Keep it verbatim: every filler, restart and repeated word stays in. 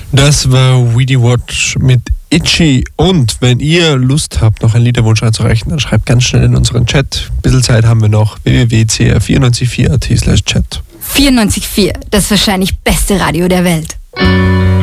Das war Weedy Watch mit Itchy. Und wenn ihr Lust habt, noch einen Liederwunsch einzureichen, dann schreibt ganz schnell in unseren Chat. Ein bisschen Zeit haben wir noch. w w w punkt c r vier neun vier punkt a t slash chat. vierundneunzig Komma vier, das wahrscheinlich beste Radio der Welt.